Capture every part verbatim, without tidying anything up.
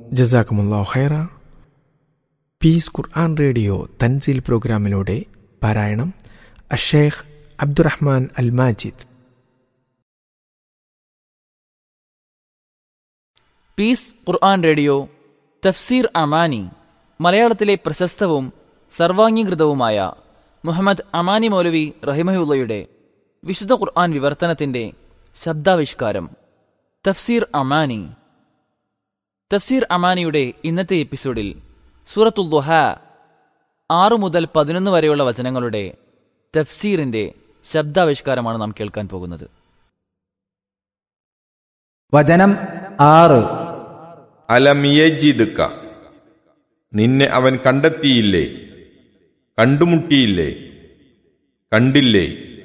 ജസാക്കുമുല്ലാഹു ഖൈറ. പീസ് ഖുർആൻ റേഡിയോ തൻസീൽ പ്രോഗ്രാമിലൂടെ പാരായണം അഷേഖ് അബ്ദുറഹ്മാൻ അൽ മാജിദ്. പീസ് ഖുർആൻ റേഡിയോ തഫ്സീർ അമാനി, മലയാളത്തിലെ പ്രശസ്തവും സർവാംഗീകൃതവുമായ മുഹമ്മദ് അമാനി മൗലവി റഹിമഹുള്ളയുടെ വിശുദ്ധ ഖുർആൻ വിവർത്തനത്തിന്റെ ശബ്ദാവിഷ്കാരം തഫ്സീർ അമാനി. തഫ്സീർ അമാനിയുടെ ഇന്നത്തെ എപ്പിസോഡിൽ സൂറത്തുൽ ദുഹാ ആറു മുതൽ പതിനൊന്ന് വരെയുള്ള വചനങ്ങളുടെ തഫ്സീറിന്റെ ശബ്ദാവിഷ്കാരമാണ് നാം കേൾക്കാൻ പോകുന്നത്. വചനം ആറ്. അലം യജിദ്ക, നിന്നെ അവൻ കണ്ടെത്തിയില്ലേ, കണ്ടുമുട്ടിയില്ലേ, കണ്ടില്ലേ.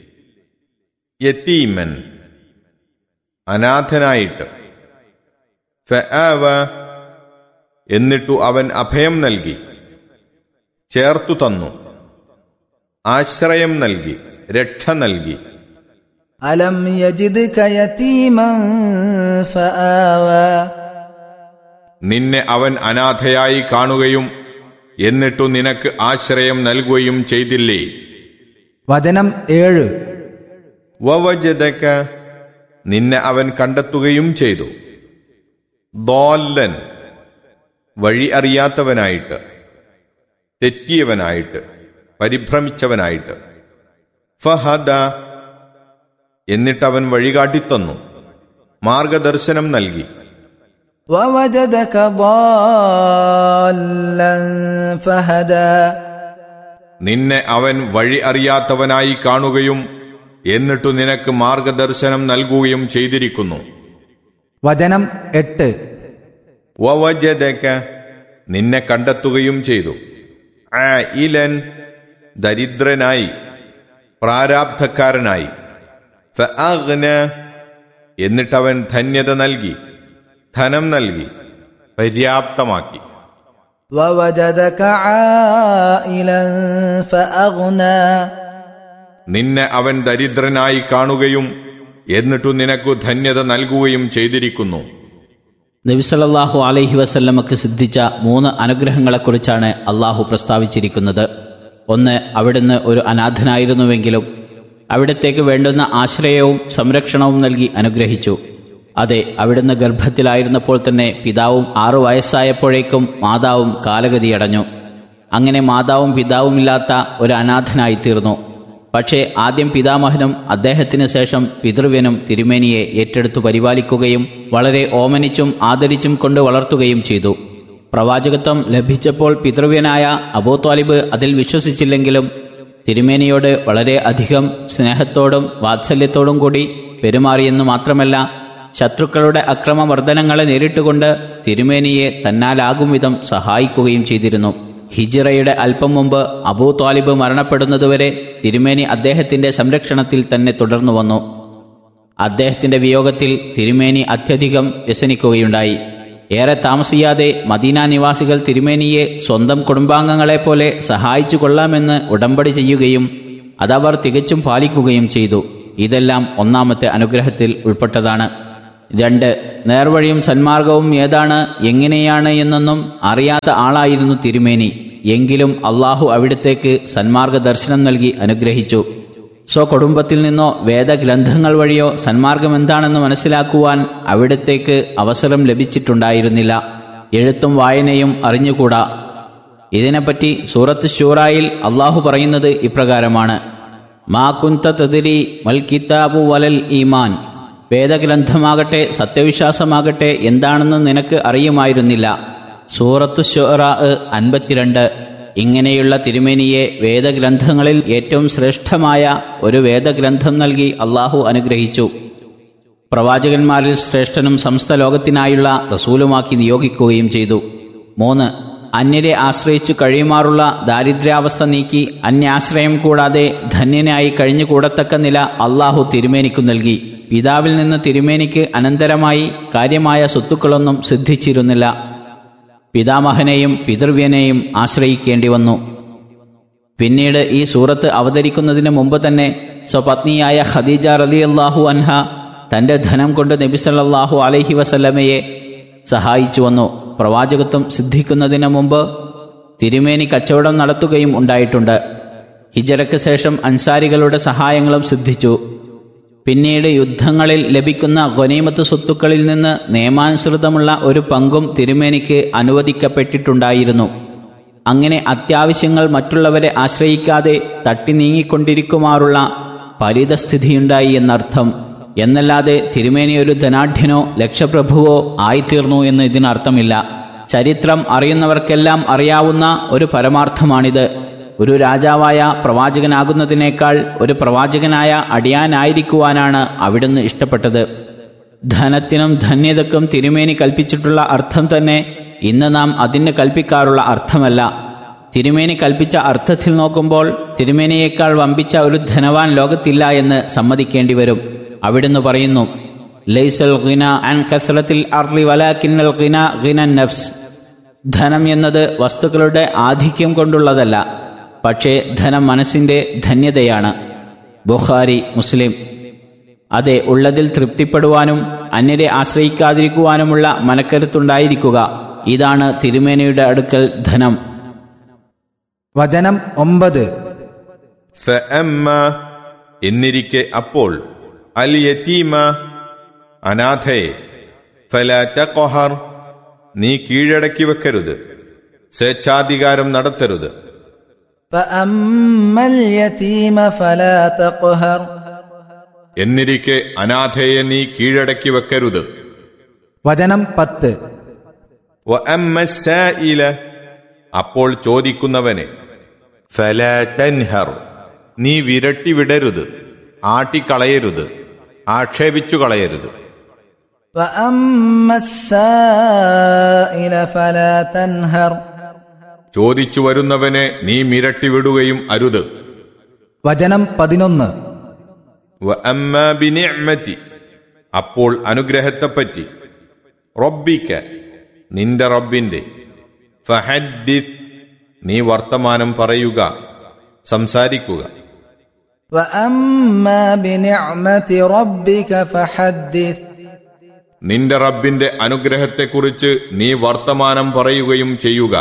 യതീമൻ, അനാഥനായിട്ട്. ഫആവ, എന്നിട്ടു അവൻ അഭയം നൽകി, ചേർത്തു തന്നു, ആശ്രയം നൽകി, രക്ഷ നൽകി. അലം യജിദ്ക യതീമൻ ഫആവ, നിന്നെ അവൻ അനാഥയായി കാണുകയും എന്നിട്ടു നിനക്ക് ആശ്രയം നൽകുകയും ചെയ്തില്ലേ. വചനം ഏഴ്. വവജദക, നിന്നെ അവൻ കണ്ടെത്തുകയും ചെയ്തു. ضالൻ, വഴി അറിയാത്തവനായിട്ട്, തെറ്റിയവനായിട്ട്, പരിഭ്രമിച്ചവനായിട്ട്. ഫഹദ, എന്നിട്ടവൻ വഴികാട്ടിത്തന്നു, മാർഗദർശനം നൽകി. വവജദക ضالൻ ഫഹദ, നിന്നെ അവൻ വഴി അറിയാത്തവനായി കാണുകയും എന്നിട്ടു നിനക്ക് മാർഗദർശനം നൽകുകയും ചെയ്തിരിക്കുന്നു. വചനം എട്ട്. വവജദക, നിന്നെ കണ്ടെത്തുകയും ചെയ്തു. ആയിലൻ, ദരിദ്രനായി, പ്രാരാബ്ധക്കാരനായി. ഫഅഗ്ന, എന്നിട്ടവൻ ധന്യത നൽകി, ധനം നൽകി, പര്യാപ്തമാക്കി. വവജദക ആയിലൻ ഫഅഗ്ന, നിന്നെ അവൻ ദരിദ്രനായി കാണുകയും എന്നിട്ടു നിനക്കു ധന്യത നൽകുകയും ചെയ്തിരിക്കുന്നു. നബി സല്ലല്ലാഹു അലൈഹി വസല്ലമക്ക് സിദ്ധിച്ച മൂന്ന് അനുഗ്രഹങ്ങളെക്കുറിച്ചാണ് അള്ളാഹു പ്രസ്താവിച്ചിരിക്കുന്നത്. ഒന്ന്, അവിടുന്ന് ഒരു അനാഥനായിരുന്നുവെങ്കിലും അവിടത്തേക്ക് വേണ്ടുന്ന ആശ്രയവും സംരക്ഷണവും നൽകി അനുഗ്രഹിച്ചു. അതെ, അവിടുന്ന് ഗർഭത്തിലായിരുന്നപ്പോൾ തന്നെ പിതാവും ആറു വയസ്സായപ്പോഴേക്കും മാതാവും കാലഗതിയടഞ്ഞു. അങ്ങനെ മാതാവും പിതാവുമില്ലാത്ത ഒരു അനാഥനായി തീർന്നു. പക്ഷേ ആദ്യം പിതാമഹനും അദ്ദേഹത്തിന് ശേഷം പിതൃവ്യനും തിരുമേനിയെ ഏറ്റെടുത്തു പരിപാലിക്കുകയും വളരെ ഓമനിച്ചും ആദരിച്ചും കൊണ്ട് വളർത്തുകയും ചെയ്തു. പ്രവാചകത്വം ലഭിച്ചപ്പോൾ പിതൃവ്യനായ അബൂ ത്വാലിബ് അതിൽ വിശ്വസിച്ചില്ലെങ്കിലും തിരുമേനിയോട് വളരെ അധികം സ്നേഹത്തോടും വാത്സല്യത്തോടും കൂടി പെരുമാറിയെന്നു മാത്രമല്ല, ശത്രുക്കളുടെ അക്രമവർദ്ധനങ്ങളെ നേരിട്ടുകൊണ്ട് തിരുമേനിയെ തന്നാലാകും വിധം സഹായിക്കുകയും ചെയ്തിരുന്നു. ഹിജ്റയുടെ അല്പം മുമ്പ് അബൂ ത്വാലിബ് മരണപ്പെടുന്നതുവരെ തിരുമേനി അദ്ദേഹത്തിന്റെ സംരക്ഷണത്തിൽ തന്നെ തുടർന്നു വന്നു. അദ്ദേഹത്തിന്റെ വിയോഗത്തിൽ തിരുമേനി അത്യധികം വ്യസനിക്കുകയുണ്ടായി. ഏറെ താമസിയാതെ മദീന നിവാസികൾ തിരുമേനിയെ സ്വന്തം കുടുംബാംഗങ്ങളെപ്പോലെ സഹായിച്ചു കൊള്ളാമെന്ന് ഉടമ്പടി ചെയ്യുകയും അതവർ തികച്ചും പാലിക്കുകയും ചെയ്തു. ഇതെല്ലാം ഒന്നാമത്തെ അനുഗ്രഹത്തിൽ ഉൾപ്പെട്ടതാണ്. രണ്ട്, നേർവഴിയും സന്മാർഗവും ഏതാണ് എങ്ങനെയാണ് എന്നൊന്നും അറിയാത്ത ആളായിരുന്നു തിരുമേനി. എങ്കിലും അള്ളാഹു അവിടത്തേക്ക് സന്മാർഗ ദർശനം നൽകി അനുഗ്രഹിച്ചു. സ്വകുടുംബത്തിൽ നിന്നോ വേദഗ്രന്ഥങ്ങൾ വഴിയോ സന്മാർഗം എന്താണെന്ന് മനസ്സിലാക്കുവാൻ അവിടത്തേക്ക് അവസരം ലഭിച്ചിട്ടുണ്ടായിരുന്നില്ല. എഴുത്തും വായനയും അറിഞ്ഞുകൂടാ. ഇതിനെപ്പറ്റി സൂറത്ത് ശൂറായിൽ അള്ളാഹു പറയുന്നത് ഇപ്രകാരമാണ്: മാ കുന്ത തദ്രി വൽ കിതാബു വലൽ ഈമാൻ, വേദഗ്രന്ഥമാകട്ടെ സത്യവിശ്വാസമാകട്ടെ എന്താണെന്ന് നിനക്ക് അറിയുമായിരുന്നില്ല. സൂറത്തു ശുഅറാ അൻപത്തിരണ്ട്. ഇങ്ങനെയുള്ള തിരുമേനിയെ വേദഗ്രന്ഥങ്ങളിൽ ഏറ്റവും ശ്രേഷ്ഠമായ ഒരു വേദഗ്രന്ഥം നൽകി അള്ളാഹു അനുഗ്രഹിച്ചു. പ്രവാചകന്മാരിൽ ശ്രേഷ്ഠനും സമസ്ത ലോകത്തിനായുള്ള റസൂലുമാക്കി നിയോഗിക്കുകയും ചെയ്തു. മൂന്ന്, അന്യരെ ആശ്രയിച്ചു കഴിയുമാറുള്ള ദാരിദ്ര്യാവസ്ഥ നീക്കി അന്യാശ്രയം കൂടാതെ ധന്യനായി കഴിഞ്ഞുകൂടത്തക്ക നില അള്ളാഹു തിരുമേനിക്കു നൽകി. പിതാവിൽ നിന്ന് തിരുമേനിക്ക് അനന്തരമായി കാര്യമായ സ്വത്തുക്കളൊന്നും സിദ്ധിച്ചിരുന്നില്ല. പിതാമഹനെയും പിതൃവ്യനെയും ആശ്രയിക്കേണ്ടി വന്നു. പിന്നീട് ഈ സൂറത്ത് അവതരിക്കുന്നതിന് മുമ്പ് തന്നെ സ്വപത്നിയായ ഖദീജ റളിയല്ലാഹു അൻഹ തന്റെ ധനം കൊണ്ട് നബി സല്ലല്ലാഹു അലൈഹി വസല്ലമയെ സഹായിച്ചു വന്നു. പ്രവാചകത്വം സിദ്ധിക്കുന്നതിന് മുമ്പ് തിരുമേനി കച്ചവടം നടത്തുകയും ഉണ്ടായിട്ടുണ്ട്. ഹിജറയ്ക്ക് ശേഷം അൻസാരികളുടെ സഹായങ്ങളും സിദ്ധിച്ചു. പിന്നീട് യുദ്ധങ്ങളിൽ ലഭിക്കുന്ന ഗനീമത്ത് സ്വത്തുക്കളിൽ നിന്ന് നിയമാനുസൃതമുള്ള ഒരു പങ്കും തിരുമേനിക്ക് അനുവദിക്കപ്പെട്ടിട്ടുണ്ടായിരുന്നു. അങ്ങനെ അത്യാവശ്യങ്ങൾ മറ്റുള്ളവരെ ആശ്രയിക്കാതെ തട്ടി നീങ്ങിക്കൊണ്ടിരിക്കുമാറുള്ള പരിതസ്ഥിതിയുണ്ടായി എന്നർത്ഥം. എന്നല്ലാതെ തിരുമേനി ഒരു ധനാഢ്യനോ ലക്ഷപ്രഭുവോ ആയിത്തീർന്നു എന്ന് ഇതിനർത്ഥമില്ല. ചരിത്രം അറിയുന്നവർക്കെല്ലാം അറിയാവുന്ന ഒരു പരമാർത്ഥമാണിത്. ഒരു രാജാവായ പ്രവാചകനാകുന്നതിനേക്കാൾ ഒരു പ്രവാചകനായ അടിയാനായിരിക്കുവാനാണ് അവിടുന്ന് ഇഷ്ടപ്പെട്ടത്. ധനത്തിനും ധന്യതയ്ക്കും തിരുമേനി കൽപ്പിച്ചിട്ടുള്ള അർത്ഥം തന്നെ ഇന്ന് നാം അതിന് കൽപ്പിക്കാറുള്ള അർത്ഥമല്ല. തിരുമേനി കൽപ്പിച്ച അർത്ഥത്തിൽ നോക്കുമ്പോൾ തിരുമേനിയേക്കാൾ വമ്പിച്ച ഒരു ധനവാൻ ലോകത്തില്ല എന്ന് സമ്മതിക്കേണ്ടി വരും. അവിടുന്ന് പറയുന്നു, ലൈസൽ ഗിന അൻ കസ്റത്തിൽ അർളി വലാകിന്നൽ ഗിന ഗിനൻ നഫ്സ്. ധനം എന്നത് വസ്തുക്കളുടെ ആധിക്യം കൊണ്ടുള്ളതല്ല, പക്ഷേ ധനം മനസ്സിന്റെ ധന്യതയാണ്. ബുഖാരി, മുസ്ലിം. അതെ, ഉള്ളതിൽ തൃപ്തിപ്പെടുവാനും അന്യരെ ആശ്രയിക്കാതിരിക്കുവാനുമുള്ള മനക്കരുത്തുണ്ടായിരിക്കുക, ഇതാണ് തിരുമേനിയുടെ അടുക്കൽ ധനം. വചനം ഒമ്പത്. ഫഅമ്മ എന്നിരിക്കെ അപ്പോൾ, അൽ യതീമ അനാഥയെ, ഫലാ തഖ്ഹർ നീ കീഴടക്കി വെക്കരുത്, സ്വേച്ഛാധികാരം നടത്തരുത്. ഫഅമ്മൽ യതീമ ഫലാ തഖ്ഹർ എന്നിരിക്കെ അനാഥയെ നീ കീഴടക്കി വെക്കരുത്. വചനം പത്ത്. വഅമ്മ സായില അപ്പോൾ ചോദിക്കുന്നവനെ, ഫലാ തൻഹർ നീ വിരട്ടി വിടരുത്, ആട്ടിക്കളയരുത്, ആക്ഷേപിച്ചു കളയരുത്. ഫഅമ്മ സായില ഫലാ തൻഹർ ചോദിച്ചു വരുന്നവനെ നീ മിരട്ടി വിടുകയും അരുത്. വചനം പതിനൊന്ന്. വഅമ്മ ബിനിഅ്മതി അപ്പോൾ അനുഗ്രഹത്തെപ്പറ്റി, റബ്ബിക നിന്റെ റബ്ബിന്റെ, ഫഹദ്ദിസ് നീ വർത്തമാനം പറയുക, സംസാരിക്കുക. വഅമ്മ ബിനിഅ്മതി റബ്ബിക ഫഹദ്ദിസ് നിന്റെ റബ്ബിന്റെ അനുഗ്രഹത്തെക്കുറിച്ച് നീ വർത്തമാനം പറയുകയും ചെയ്യുക.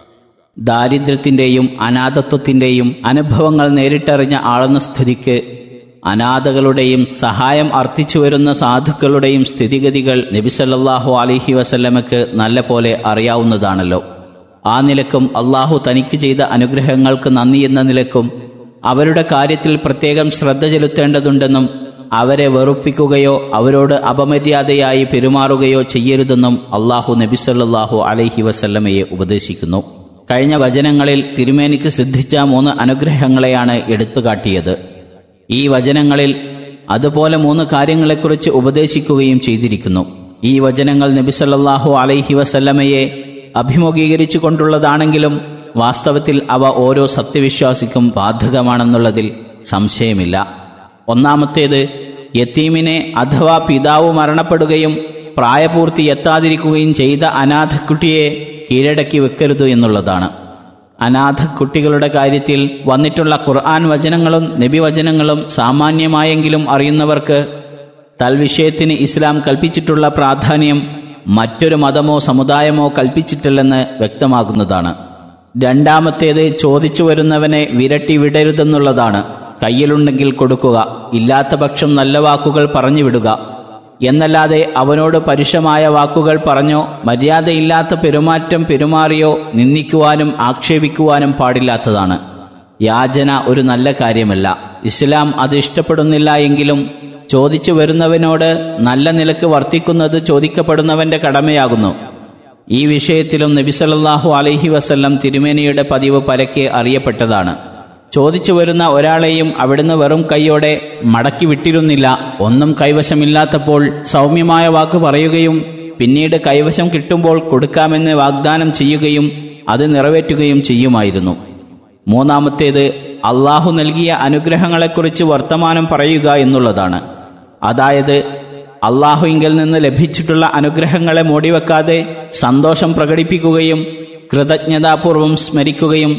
ദാരിദ്ര്യത്തിന്റെയും അനാഥത്വത്തിന്റെയും അനുഭവങ്ങൾ നേരിട്ടറിഞ്ഞ ആളെന്ന സ്ഥിതിക്ക് അനാഥകളുടെയും സഹായം അർത്ഥിച്ചു വരുന്ന സാധുക്കളുടെയും സ്ഥിതിഗതികൾ നബി സല്ലല്ലാഹു അലൈഹി വസല്ലമക്ക് നല്ല പോലെ അറിയാവുന്നതാണല്ലോ. ആ നിലക്കും അള്ളാഹു തനിക്ക് ചെയ്ത അനുഗ്രഹങ്ങൾക്ക് നന്ദി എന്ന നിലക്കും അവരുടെ കാര്യത്തിൽ പ്രത്യേകം ശ്രദ്ധ ചെലുത്തേണ്ടതുണ്ടെന്നും അവരെ വെറുപ്പിക്കുകയോ അവരോട് അപമര്യാദയായി പെരുമാറുകയോ ചെയ്യരുതെന്നും അള്ളാഹു നബി സല്ലല്ലാഹു അലൈഹി വസല്ലമയെ ഉപദേശിക്കുന്നു. കഴിഞ്ഞ വചനങ്ങളിൽ തിരുമേനിക്ക് സിദ്ധിച്ച മൂന്ന് അനുഗ്രഹങ്ങളെയാണ് എടുത്തുകാട്ടിയത്. ഈ വചനങ്ങളിൽ അതുപോലെ മൂന്ന് കാര്യങ്ങളെക്കുറിച്ച് ഉപദേശിക്കുകയും ചെയ്തിരിക്കുന്നു. ഈ വചനങ്ങൾ നബി സല്ലല്ലാഹു അലൈഹി വസല്ലമയെ അഭിമുഖീകരിച്ചു കൊണ്ടുള്ളതാണെങ്കിലും വാസ്തവത്തിൽ അവ ഓരോ സത്യവിശ്വാസിക്കും ബാധകമാണെന്നുള്ളതിൽ സംശയമില്ല. ഒന്നാമത്തേത്, യതീമിനെ അഥവാ പിതാവ് മരണപ്പെടുകയും പ്രായപൂർത്തി എത്താതിരിക്കുകയും ചെയ്ത അനാഥക്കുട്ടിയെ കീഴടക്കി വെക്കരുത് എന്നുള്ളതാണ്. അനാഥക്കുട്ടികളുടെ കാര്യത്തിൽ വന്നിട്ടുള്ള ഖുർആൻ വചനങ്ങളും നബി വചനങ്ങളും സാമാന്യമായെങ്കിലും അറിയുന്നവർക്ക് തൽവിഷയത്തിന് ഇസ്ലാം കൽപ്പിച്ചിട്ടുള്ള പ്രാധാന്യം മറ്റൊരു മതമോ സമുദായമോ കൽപ്പിച്ചിട്ടില്ലെന്ന് വ്യക്തമാകുന്നതാണ്. രണ്ടാമത്തേത്, ചോദിച്ചു വരുന്നവനെ വിരട്ടി വിടരുതെന്നുള്ളതാണ്. കയ്യിലുണ്ടെങ്കിൽ കൊടുക്കുക, ഇല്ലാത്ത പക്ഷം നല്ല വാക്കുകൾ പറഞ്ഞു വിടുക എന്നല്ലാതെ അവനോട് പരുഷമായ വാക്കുകൾ പറഞ്ഞോ മര്യാദയില്ലാത്ത പെരുമാറ്റം പെരുമാറിയോ നിന്ദിക്കുവാനും ആക്ഷേപിക്കുവാനും പാടില്ലാത്തതാണ്. യാചന ഒരു നല്ല കാര്യമല്ല. ഇസ്ലാം അത് ഇഷ്ടപ്പെടുന്നില്ല എങ്കിലും ചോദിച്ചു വരുന്നവനോട് നല്ല നിലക്ക് വർത്തിക്കുന്നത് ചോദിക്കപ്പെടുന്നവന്റെ കടമയാകുന്നു. ഈ വിഷയത്തിലും നബി സല്ലല്ലാഹു അലൈഹി വസല്ലം തിരുമേനിയുടെ പതിവ് പരക്കെ അറിയപ്പെട്ടതാണ്. ചോദിച്ചു വരുന്ന ഒരാളെയും അവിടുന്ന് വെറും കൈയോടെ മടക്കി വിട്ടിരുന്നില്ല. ഒന്നും കൈവശമില്ലാത്തപ്പോൾ സൗമ്യമായ വാക്ക് പറയുകയും പിന്നീട് കൈവശം കിട്ടുമ്പോൾ കൊടുക്കാമെന്ന് വാഗ്ദാനം ചെയ്യുകയും അത് നിറവേറ്റുകയും ചെയ്യുമായിരുന്നു. മൂന്നാമത്തേത്, അള്ളാഹു നൽകിയ അനുഗ്രഹങ്ങളെക്കുറിച്ച് വർത്തമാനം പറയുക എന്നുള്ളതാണ്. അതായത് അള്ളാഹുവിങ്കിൽ നിന്ന് ലഭിച്ചിട്ടുള്ള അനുഗ്രഹങ്ങളെ മൂടിവെക്കാതെ സന്തോഷം പ്രകടിപ്പിക്കുകയും കൃതജ്ഞതാപൂർവം സ്മരിക്കുകയും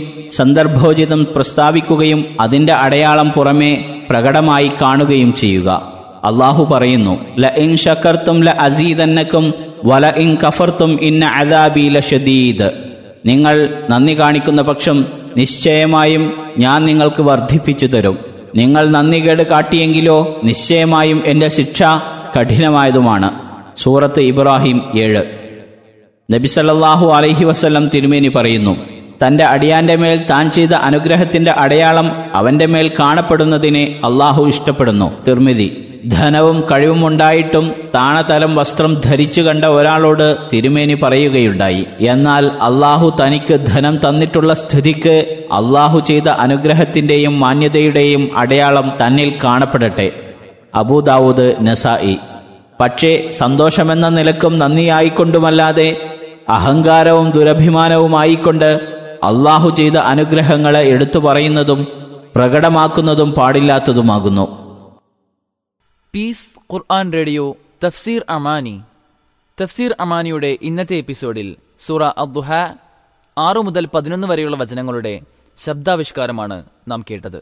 സന്ദർഭോചിതം പ്രസ്താവിക്കുകയും അതിൻ്റെ അടയാളം പുറമേ പ്രകടമായി കാണുകയും ചെയ്യുക. അള്ളാഹു പറയുന്നു, ല ഇൻ ശകർത്തും ല അസീദന്നക്കും വല ഇൻ കഫർത്തും ഇന്ന അദാബി ലശദീദ്. നിങ്ങൾ നന്ദി കാണിക്കുന്ന പക്ഷം നിശ്ചയമായും ഞാൻ നിങ്ങൾക്ക് വർദ്ധിപ്പിച്ചു തരും. നിങ്ങൾ നന്ദികേട് കാട്ടിയെങ്കിലോ നിശ്ചയമായും എന്റെ ശിക്ഷ കഠിനമായതുമാണ്. സൂറത്ത് ഇബ്രാഹിം ഏഴ്. നബി സല്ലല്ലാഹു അലൈഹി വസല്ലം തിരുമേനി പറയുന്നു, തന്റെ അടിയാന്റെ മേൽ താൻ ചെയ്ത അനുഗ്രഹത്തിന്റെ അടയാളം അവന്റെ മേൽ കാണപ്പെടുന്നതിനെ അള്ളാഹു ഇഷ്ടപ്പെടുന്നു. തിർമിദി. ധനവും കഴിവുമുണ്ടായിട്ടും താണതലം വസ്ത്രം ധരിച്ചു കണ്ട ഒരാളോട് തിരുമേനി പറയുകയുണ്ടായി, എന്നാൽ അള്ളാഹു തനിക്ക് ധനം തന്നിട്ടുള്ള സ്ഥിതിക്ക് അള്ളാഹു ചെയ്ത അനുഗ്രഹത്തിന്റെയും മാന്യതയുടെയും അടയാളം തന്നിൽ കാണപ്പെടട്ടെ. അബൂദാവൂദ്, നസായി. പക്ഷേ സന്തോഷമെന്ന നിലക്കും നന്ദിയായിക്കൊണ്ടുമല്ലാതെ അഹങ്കാരവും ദുരഭിമാനവുമായിക്കൊണ്ട് അള്ളാഹു ചെയ്ത അനുഗ്രഹങ്ങളെ എടുത്തു പറയുന്നതും പ്രകടമാക്കുന്നതും പാടില്ലാത്തതുമാകുന്നു. പീസ് ഖുർആൻ റേഡിയോ തഫ്സീർ അമാനി. തഫ്സീർ അമാനിയുടെ ഇന്നത്തെ എപ്പിസോഡിൽ സൂറ അദ്ദുഹ ആറു മുതൽ പതിനൊന്ന് വരെയുള്ള വചനങ്ങളുടെ ശബ്ദാവിഷ്കാരമാണ് നാം കേട്ടത്.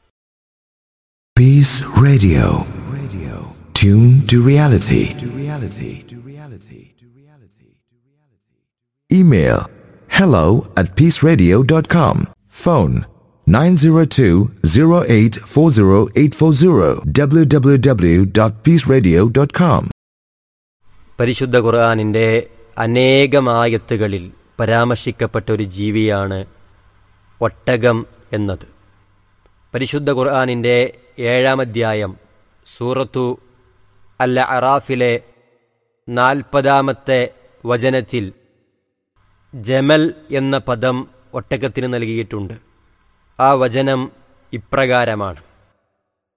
Peace Radio. Radio. Tune to reality. To reality. To reality. To reality. Email hello at peaceradio dot com. Phone nine zero two zero eight four zero eight four zero. w w w dot peace radio dot com. പരിശുദ്ധ ഖുർആനിൻ്റെ അനേകമായത്തുകളിൽ പരാമർശിക്കപ്പെട്ട ഒരു ജീവിയാണ് ഒട്ടകം എന്നത്. പരിശുദ്ധ ഖുർആനിൻ്റെ ഏഴാം അധ്യായം സൂറത്തു അൽ അറാഫിലെ നാൽപ്പതാമത്തെ വചനത്തിൽ ജമൽ എന്ന പദം ഒട്ടകത്തിന് നൽകിയിട്ടുണ്ട്. ആ വചനം ഇപ്രകാരമാണ്: